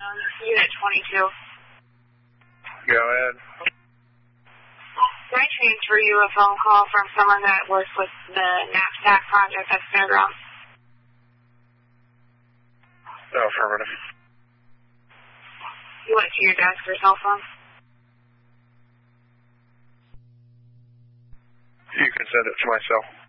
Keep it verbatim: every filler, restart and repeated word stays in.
Unit twenty-two. Go ahead. Can I transfer you a phone call from someone that works with the knapsack project at Fairgrounds? No, affirmative. You want it to your desk or cell phone? You can send it to my cell.